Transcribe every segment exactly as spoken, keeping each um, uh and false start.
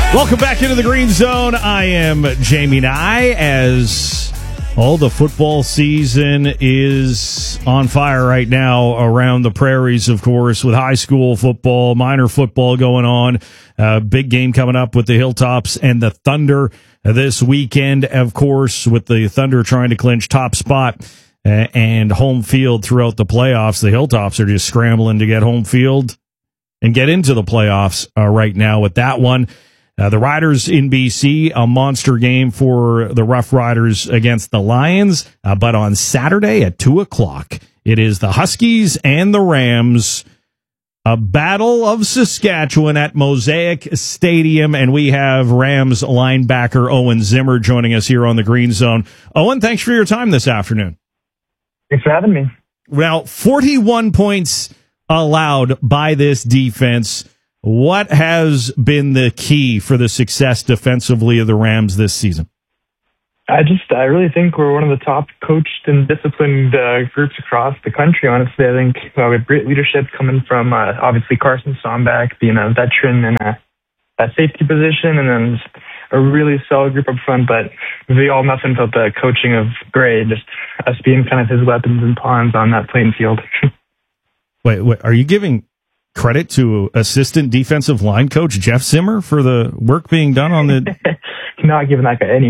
Welcome back into the Green Zone. I am Jamie Nye. As all the football season is on fire right now around the prairies, of course, with high school football, minor football going on. Uh, big game coming up with the Hilltops and the Thunder this weekend, of course, with the Thunder trying to clinch top spot uh, and home field throughout the playoffs. The Hilltops are just scrambling to get home field and get into the playoffs uh, right now with that one. Uh, the Riders in B C, a monster game for the Rough Riders against the Lions. Uh, but on Saturday at two o'clock, it is the Huskies and the Rams. A battle of Saskatchewan at Mosaic Stadium. And we have Rams linebacker Owen Zimmer joining us here on the Green Zone. Owen, thanks for your time this afternoon. Thanks for having me. Well, forty-one points allowed by this defense. What has been the key for the success defensively of the Rams this season? I just, I really think we're one of the top coached and disciplined uh, groups across the country, honestly. I think uh, we have great leadership coming from, uh, obviously, Carson Somback being a veteran in a, a safety position, and then just a really solid group up front, but we all nothing about the coaching of Gray, just us being kind of his weapons and pawns on that playing field. wait, wait, are you giving credit to assistant defensive line coach Jeff Zimmer for the work being done on the... Not giving that guy any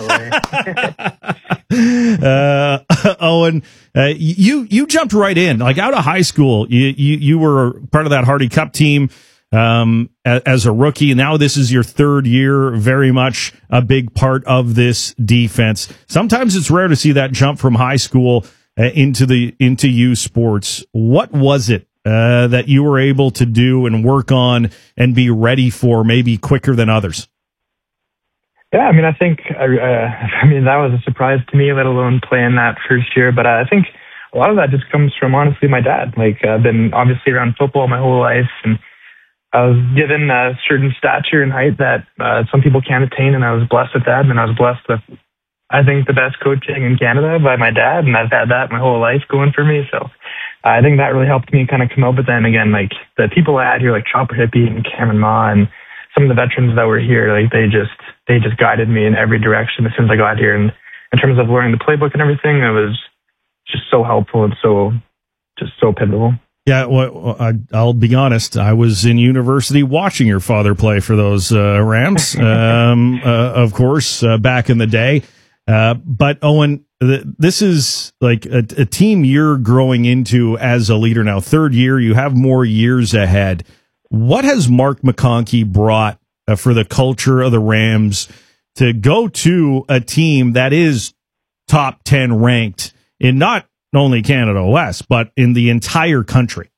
credit. uh, Owen, uh, you you jumped right in. Like out of high school, you, you, you were part of that Hardy Cup team um, as, as a rookie. Now this is your third year, very much a big part of this defense. Sometimes it's rare to see that jump from high school uh, into the into U sports. What was it Uh, that you were able to do and work on and be ready for maybe quicker than others? Yeah, I mean, I think, uh, I mean, that was a surprise to me, let alone playing that first year. But uh, I think a lot of that just comes from, honestly, my dad. Like, I've been obviously around football my whole life, and I was given a certain stature and height that uh, some people can't attain, and I was blessed with that. And I was blessed with, I think, the best coaching in Canada by my dad, and I've had that my whole life going for me. So I think that really helped me kind of come out. But then again, like the people I had here, like Chopper Hippie and Cameron Ma, and some of the veterans that were here, like they just they just guided me in every direction as soon as I got here. And in terms of learning the playbook and everything, it was just so helpful and so just so pivotal. Yeah, well, I, I'll be honest. I was in university watching your father play for those uh, Rams, um, uh, of course, uh, back in the day. Uh, but Owen, this is like a, a team you're growing into as a leader now. Third year, you have more years ahead. What has Mark McConkey brought uh, for the culture of the Rams to go to a team that is top ten ranked in not only Canada West, but in the entire country?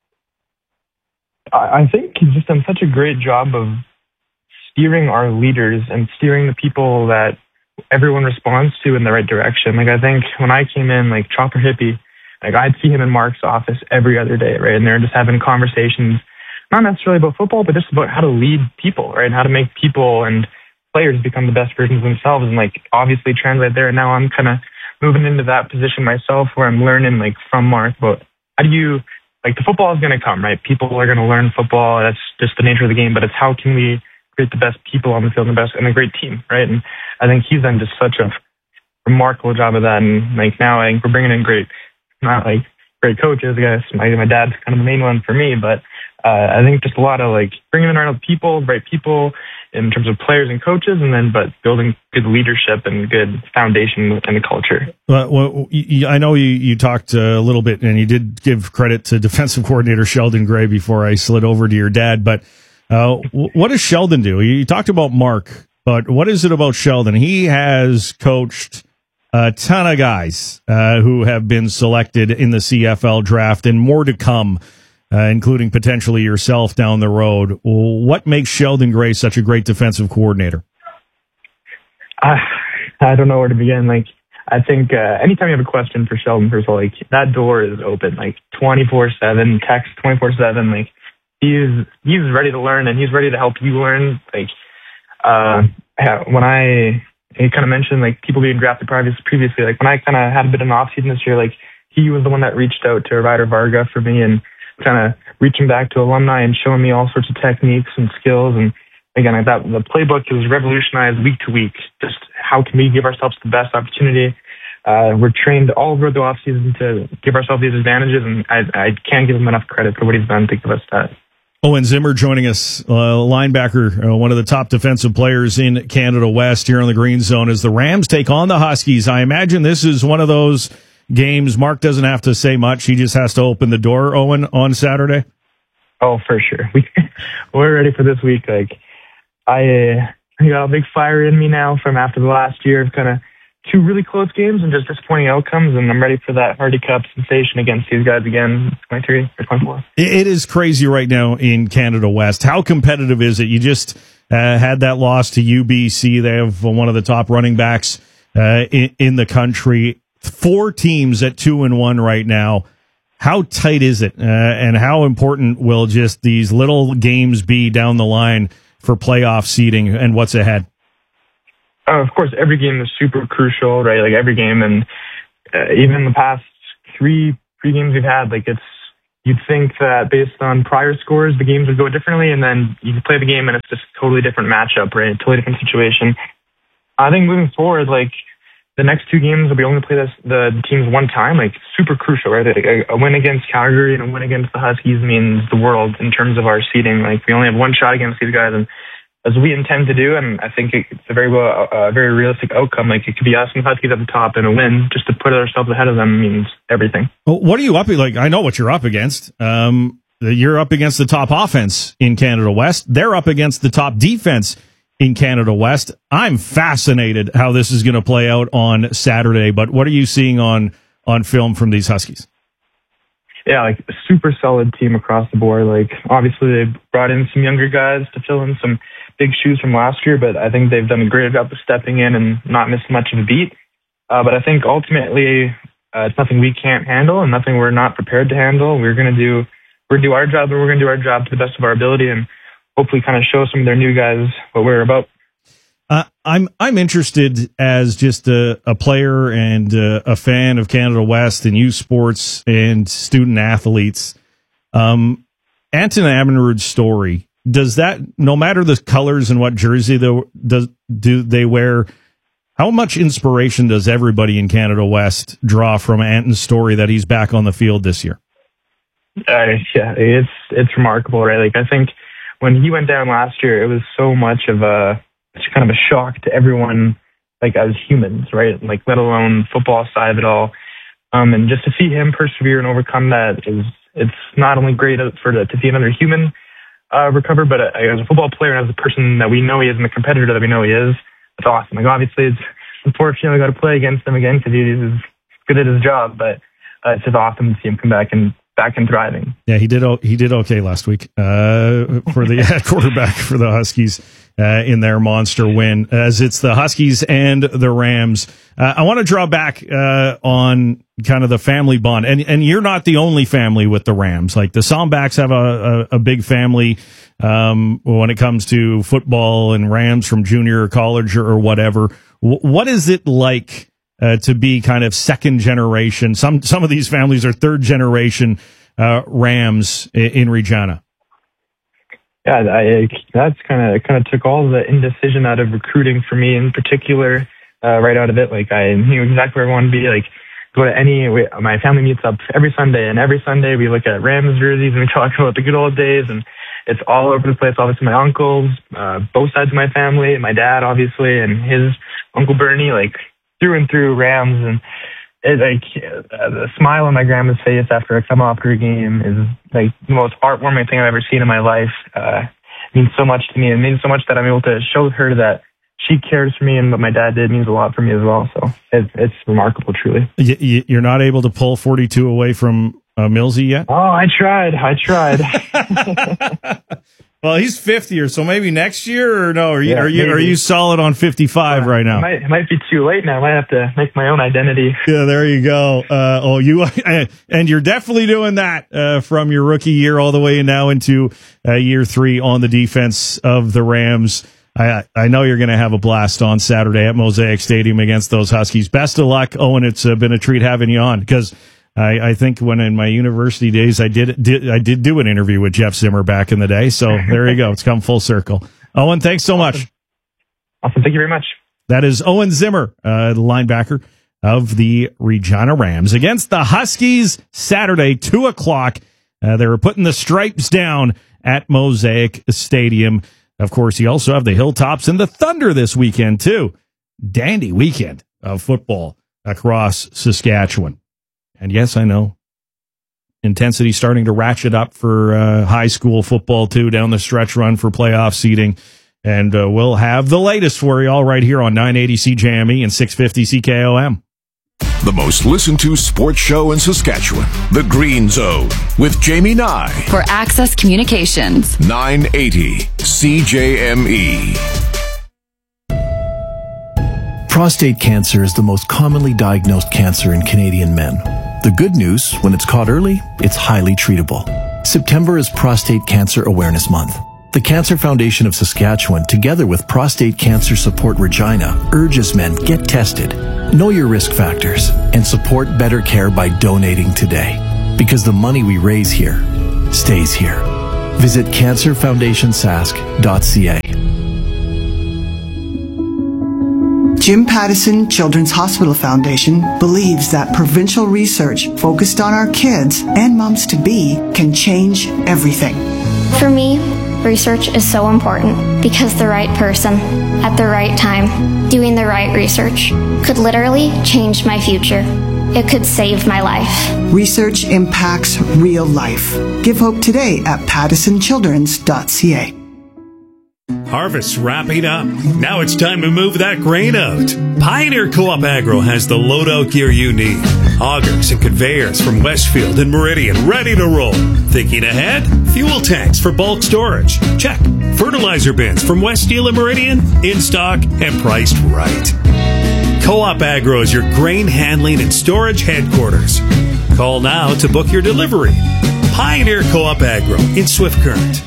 I think he's just done such a great job of steering our leaders and steering the people that everyone responds to in the right direction. Like, I think when I came in, like Chopper Hippie, like I'd see him in Mark's office every other day, right? And they're just having conversations, not necessarily about football, but just about how to lead people, right? And how to make people and players become the best versions of themselves, and like obviously translate there. And now I'm kind of moving into that position myself where I'm learning like from Mark about how do you, like the football is going to come, right? People are going to learn football. That's just the nature of the game, but it's how can we create the best people on the field and the best and a great team, right? And I think he's done just such a remarkable job of that. And like now I think we're bringing in great, not like great coaches, I guess. My, my dad's kind of the main one for me, but uh, I think just a lot of like bringing in the right people, right people in terms of players and coaches, and then but building good leadership and good foundation within the culture. Well, well you, I know you, you talked a little bit, and you did give credit to defensive coordinator Sheldon Gray before I slid over to your dad, but uh, what does Sheldon do? You talked about Mark, but what is it about Sheldon? He has coached a ton of guys uh, who have been selected in the C F L draft, and more to come, uh, including potentially yourself down the road. What makes Sheldon Gray such a great defensive coordinator? Uh, I don't know where to begin. Like, I think uh, anytime you have a question for Sheldon, first of all, like that door is open, like twenty-four seven, text twenty-four seven. Like he's he's ready to learn, and he's ready to help you learn. Like uh, when I he kind of mentioned like people being drafted previous, previously, like when I kind of had a bit of an off season this year, like he was the one that reached out to Ryder Varga for me and kind of reaching back to alumni and showing me all sorts of techniques and skills. And again, I thought the playbook is revolutionized week to week. Just how can we give ourselves the best opportunity? Uh, we're trained all over the offseason to give ourselves these advantages, and I, I can't give him enough credit for what he's done to give us that. Owen Zimmer joining us, uh, linebacker, uh, one of the top defensive players in Canada West here on the Green Zone as the Rams take on the Huskies. I imagine this is one of those games Mark doesn't have to say much. He just has to open the door, Owen, on Saturday. Oh, for sure. We, we're ready for this week. Like, I, uh, I got a big fire in me now from after the last year of kind of two really close games and just disappointing outcomes, and I'm ready for that Hardy Cup sensation against these guys again, twenty-three or twenty-four. It is crazy right now in Canada West. How competitive is it? You just uh, had that loss to U B C. They have one of the top running backs uh, in, in the country. Four teams at two and one right now. How tight is it, uh, and how important will just these little games be down the line for playoff seeding and what's ahead? Uh, of course, every game is super crucial, right? Like every game, and uh, even the past three three games we've had, like it's you'd think that based on prior scores, the games would go differently, and then you play the game and it's just a totally different matchup, right? Totally different situation. I think moving forward, like the next two games, we only play this, the teams one time, like super crucial, right? A, a win against Calgary and a win against the Huskies means the world in terms of our seeding. Like we only have one shot against these guys, and as we intend to do, and I think it's a very well, a very realistic outcome. Like it could be us and Huskies at the top, and a win just to put ourselves ahead of them means everything. Well, what are you up like? I know what you're up against. Um, you're up against the top offense in Canada West. They're up against the top defense in Canada West. I'm fascinated how this is going to play out on Saturday. But what are you seeing on on film from these Huskies? Yeah, like a super solid team across the board. Like obviously they brought in some younger guys to fill in some big shoes from last year, but I think they've done a great job of stepping in and not missing much of a beat. Uh, but I think ultimately uh, it's nothing we can't handle and nothing we're not prepared to handle. We're going to do we're gonna do our job, and we're going to do our job to the best of our ability, and hopefully kind of show some of their new guys what we're about. Uh, I'm I'm interested as just a, a player and uh, a fan of Canada West and youth sports and student athletes. Um, Anton Ammerud's story. Does that, no matter the colors and what jersey they, does, do they wear, how much inspiration does everybody in Canada West draw from Anton's story that he's back on the field this year? Uh, yeah, it's it's remarkable, right? Like I think when he went down last year, it was so much of a it's kind of a shock to everyone, like as humans, right? Like let alone football side of it all. Um, and just to see him persevere and overcome that is it's not only great for the, to see another human Uh, recover, but uh, as a football player and as a person that we know he is and the competitor that we know he is, it's awesome. Like obviously, it's unfortunate I got to play against him again because he's good at his job, but uh, it's just awesome to see him come back and back and thriving. Yeah, he did. He did okay last week uh, for the quarterback for the Huskies uh, in their monster win. As it's the Huskies and the Rams. Uh, I want to draw back uh, on kind of the family bond, and and you're not the only family with the Rams. Like the Sombacks have a, a, a big family um, when it comes to football and Rams from junior or college or, or whatever. W- what is it like uh, to be kind of second generation? Some some of these families are third generation uh, Rams in, in Regina. Yeah, I, that's kind of kind of took all the indecision out of recruiting for me in particular. Uh, right out of it, like I knew exactly where I wanted to be. Like go to any, we, my family meets up every Sunday, and every Sunday we look at Rams jerseys and we talk about the good old days, and it's all over the place. Obviously, my uncles, uh, both sides of my family, my dad, obviously, and his uncle Bernie, like through and through Rams, and it, like uh, the smile on my grandma's face after I come off her game is like the most heartwarming thing I've ever seen in my life. Uh, it means so much to me. It means so much that I'm able to show her that she cares for me, and what my dad did means a lot for me as well. So it, it's remarkable, truly. You, you're not able to pull forty-two away from uh, Millsy yet? Oh, I tried. I tried. Well, he's fifth year, so maybe next year, or no? Are you yeah, are you maybe. are you solid on fifty-five uh, right now? It might, it might be too late now. I might have to make my own identity. Yeah, there you go. Uh, oh, you and you're definitely doing that uh, from your rookie year all the way now into uh, year three on the defense of the Rams. I I know you're going to have a blast on Saturday at Mosaic Stadium against those Huskies. Best of luck, Owen. It's uh, been a treat having you on because I, I think when in my university days I did, did I did do an interview with Jeff Zimmer back in the day. So there you go. It's come full circle. Owen, thanks so much. Awesome. awesome. Thank you very much. That is Owen Zimmer, uh, the linebacker of the Regina Rams. Against the Huskies Saturday, two o'clock. Uh, they were putting the stripes down at Mosaic Stadium. Of course, you also have the Hilltops and the Thunder this weekend, too. Dandy weekend of football across Saskatchewan. And yes, I know, intensity starting to ratchet up for uh, high school football, too, down the stretch run for playoff seeding. And uh, we'll have the latest for you all right here on nine eighty C J M E and six fifty C K O M. The most listened to sports show in Saskatchewan, The Green Zone, with Jamie Nye. For Access Communications. nine eighty C J M E. Prostate cancer is the most commonly diagnosed cancer in Canadian men. The good news, when it's caught early, it's highly treatable. September is Prostate Cancer Awareness Month. The Cancer Foundation of Saskatchewan, together with Prostate Cancer Support Regina, urges men get tested, know your risk factors, and support better care by donating today. Because the money we raise here stays here. Visit cancer foundation sask dot c a. Jim Pattison Children's Hospital Foundation believes that provincial research focused on our kids and moms-to-be can change everything. For me, research is so important because the right person, at the right time, doing the right research, could literally change my future. It could save my life. Research impacts real life. Give hope today at pattison childrens dot c a. Harvest's wrapping up. Now it's time to move that grain out. Pioneer Co-op Agro has the loadout gear you need. Augers and conveyors from Westfield and Meridian ready to roll. Thinking ahead? Fuel tanks for bulk storage. Check. Fertilizer bins from West Steel and Meridian in stock and priced right. Co-op Agro is your grain handling and storage headquarters. Call now to book your delivery. Pioneer Co-op Agro in Swift Current.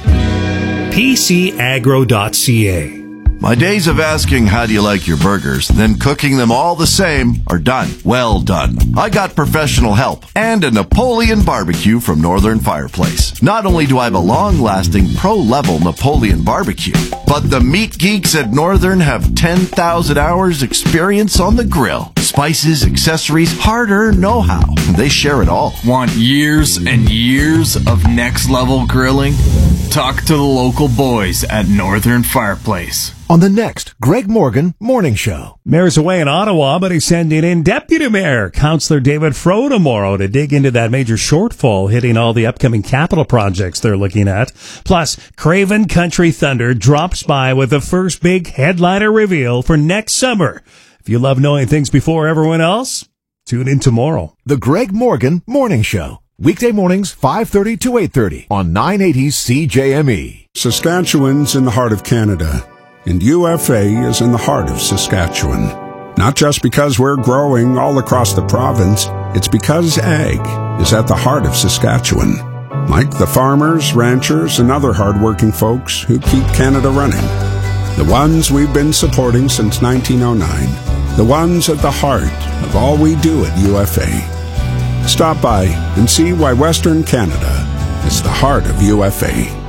p c agro dot c a. My days of asking how do you like your burgers, then cooking them all the same, are done. Well done. I got professional help and a Napoleon barbecue from Northern Fireplace. Not only do I have a long-lasting pro-level Napoleon barbecue, but the meat geeks at Northern have ten thousand hours experience on the grill. Spices, accessories, hard-earned know-how. They share it all. Want years and years of next-level grilling? Talk to the local boys at Northern Fireplace. On the next Greg Morgan Morning Show. Mayor's away in Ottawa, but he's sending in Deputy Mayor Councillor David Froh tomorrow to dig into that major shortfall hitting all the upcoming capital projects they're looking at. Plus, Craven Country Thunder drops by with the first big headliner reveal for next summer. If you love knowing things before everyone else, tune in tomorrow. The Greg Morgan Morning Show. Weekday mornings, five thirty to eight thirty on nine eighty C J M E. Saskatchewan's in the heart of Canada, and U F A is in the heart of Saskatchewan. Not just because we're growing all across the province, it's because ag is at the heart of Saskatchewan. Like the farmers, ranchers, and other hardworking folks who keep Canada running. The ones we've been supporting since nineteen oh nine. The ones at the heart of all we do at U F A. Stop by and see why Western Canada is the heart of U F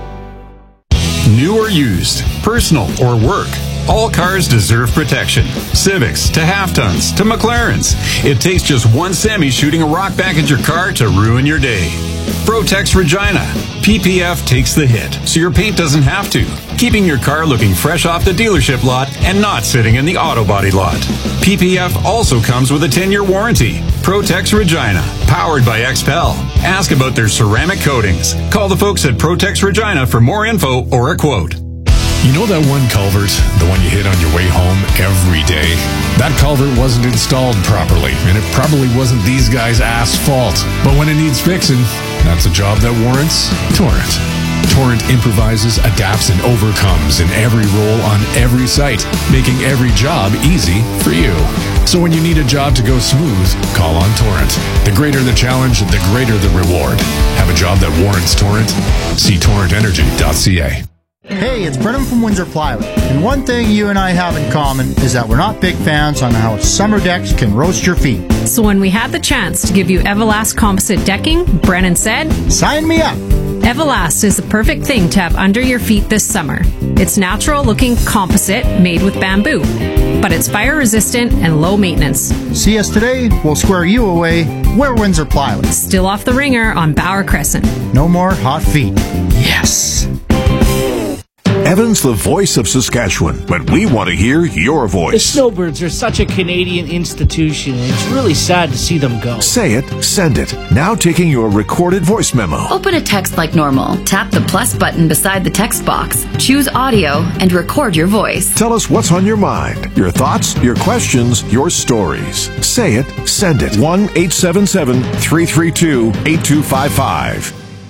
A. New or used, personal or work, all cars deserve protection. Civics to half-tons to McLarens. It takes just one semi shooting a rock back at your car to ruin your day. Protex Regina. P P F takes the hit, so your paint doesn't have to, keeping your car looking fresh off the dealership lot and not sitting in the auto body lot. P P F also comes with a ten-year warranty. Protex Regina, powered by X P E L. Ask about their ceramic coatings. Call the folks at Protex Regina for more info or a quote. You know that one culvert, the one you hit on your way home every day? That culvert wasn't installed properly, and it probably wasn't these guys' ass fault. But when it needs fixing, that's a job that warrants Torrent. Torrent improvises, adapts, and overcomes in every role on every site, making every job easy for you. So when you need a job to go smooth, call on Torrent. The greater the challenge, the greater the reward. Have a job that warrants Torrent? See torrent energy dot c a. Hey, it's Brennan from Windsor Plywood, and one thing you and I have in common is that we're not big fans on how summer decks can roast your feet. So when we had the chance to give you Everlast composite decking, Brennan said, "Sign me up!" Everlast is the perfect thing to have under your feet this summer. It's natural-looking composite made with bamboo, but it's fire-resistant and low maintenance. See us today, we'll square you away. We're Windsor Plywood. Still off the ringer on Bauer Crescent. No more hot feet. Yes. Evan's the voice of Saskatchewan, but we want to hear your The voice. Snowbirds are such a Canadian institution, and it's really sad to see them go. Say it, send it. Now taking your recorded voice memo. Open a text like normal. Tap the plus button beside the text box. Choose audio and record your voice. Tell us what's on your mind, your thoughts, your questions, your stories. Say it, send it. one eight seven seven, three three two, eight two five five.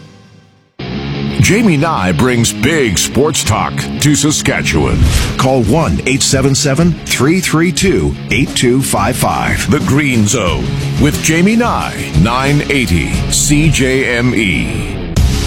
Jamie Nye brings big sports talk to Saskatchewan. Call one eight seven seven, three three two, eight two five five. The Green Zone with Jamie Nye, nine eighty C J M E.